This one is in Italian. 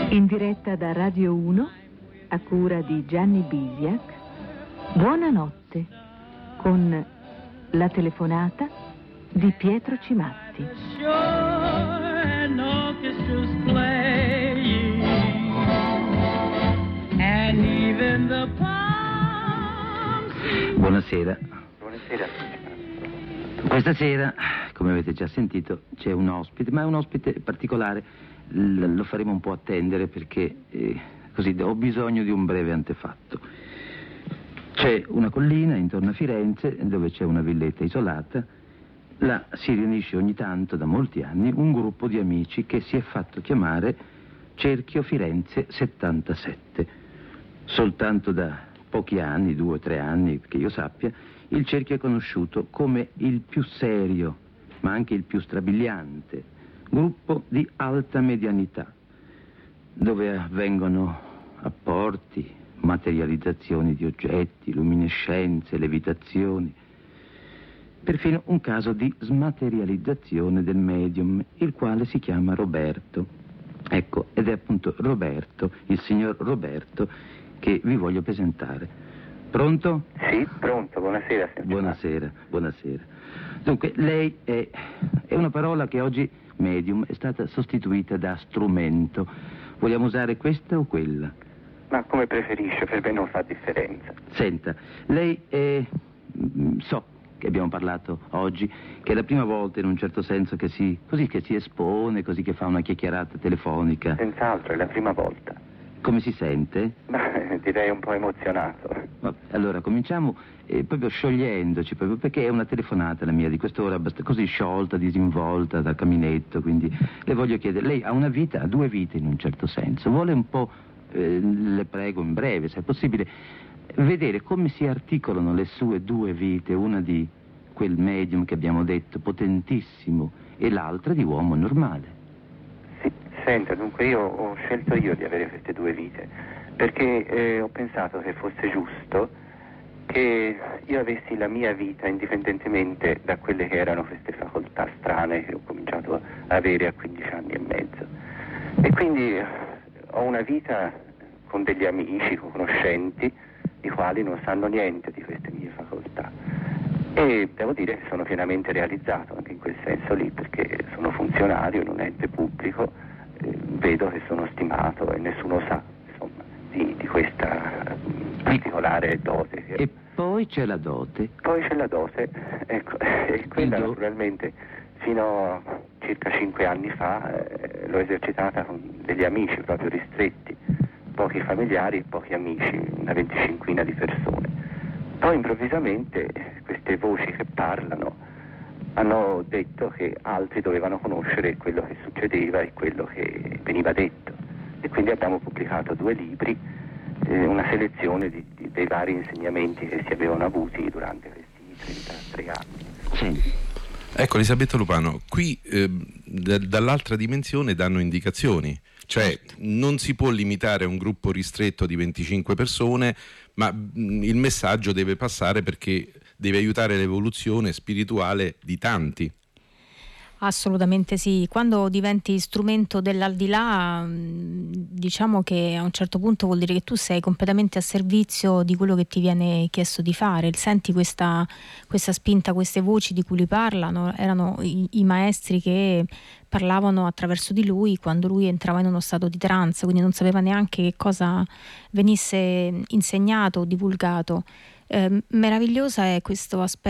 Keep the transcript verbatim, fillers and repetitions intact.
In diretta da Radio uno, a cura di Gianni Bisiak, Buonanotte, con la telefonata di Pietro Cimatti. Buonasera. Buonasera. Questa sera, come avete già sentito, c'è un ospite, ma è un ospite particolare. L- lo faremo un po' attendere perché eh, così ho bisogno di un breve antefatto. C'è una collina intorno a Firenze dove c'è una villetta isolata. Là si riunisce ogni tanto, da molti anni, un gruppo di amici che si è fatto chiamare Cerchio Firenze settantasette. Soltanto da pochi anni, due o tre anni, che io sappia, il cerchio è conosciuto come il più serio, ma anche il più strabiliante gruppo di alta medianità, dove avvengono apporti, materializzazioni di oggetti, luminescenze, levitazioni, perfino un caso di smaterializzazione del medium, il quale si chiama Roberto. Ecco, ed è appunto Roberto, il signor Roberto, che vi voglio presentare. Pronto? Sì, pronto, buonasera. Buonasera, buonasera. Dunque, lei è, è una parola che oggi, medium, è stata sostituita da strumento. Vogliamo usare questa o quella? Ma come preferisce, per me non fa differenza. Senta, lei è... so che abbiamo parlato oggi, che è la prima volta in un certo senso che si... così che si espone, così che fa una chiacchierata telefonica. Senz'altro, è la prima volta. Come si sente? Beh, direi un po' emozionato. Vabbè, allora, cominciamo eh, proprio sciogliendoci, proprio perché è una telefonata la mia di quest'ora, abbast- così sciolta, disinvolta dal caminetto, quindi le voglio chiedere, lei ha una vita, ha due vite in un certo senso, vuole un po', eh, le prego in breve, se è possibile, vedere come si articolano le sue due vite, una di quel medium che abbiamo detto, potentissimo, e l'altra di uomo normale. Sì, senta, dunque io ho scelto io di avere queste due vite, perché eh, ho pensato che fosse giusto che io avessi la mia vita indipendentemente da quelle che erano queste facoltà strane che ho cominciato a avere a quindici anni e mezzo. E quindi ho una vita con degli amici, con conoscenti, i quali non sanno niente di queste mie facoltà. E devo dire che sono pienamente realizzato anche in quel senso lì, perché sono funzionario in un ente pubblico, eh, vedo che sono stimato e nessuno sa, insomma, di, di questa particolare dote. Che... E poi c'è la dote. Poi c'è la dote, ecco, e quella do... naturalmente fino a circa cinque anni fa eh, l'ho esercitata con degli amici proprio ristretti, pochi familiari e pochi amici, una venticinquina di persone. Poi improvvisamente queste voci che parlano hanno detto che altri dovevano conoscere quello che succedeva e quello che veniva detto. E quindi abbiamo pubblicato due libri, eh, una selezione di, di, dei vari insegnamenti che si avevano avuti durante questi trentatré anni. Sì. Ecco, Elisabetta Lupano, qui eh, d- dall'altra dimensione danno indicazioni. Cioè non si può limitare a un gruppo ristretto di venticinque persone, ma mh, il messaggio deve passare perché deve aiutare l'evoluzione spirituale di tanti. Assolutamente sì, quando diventi strumento dell'aldilà, diciamo che a un certo punto vuol dire che tu sei completamente a servizio di quello che ti viene chiesto di fare. Senti questa, questa spinta, queste voci di cui lui parlano, erano i, i maestri che parlavano attraverso di lui quando lui entrava in uno stato di trance, quindi non sapeva neanche che cosa venisse insegnato o divulgato. Eh, meravigliosa è questo aspetto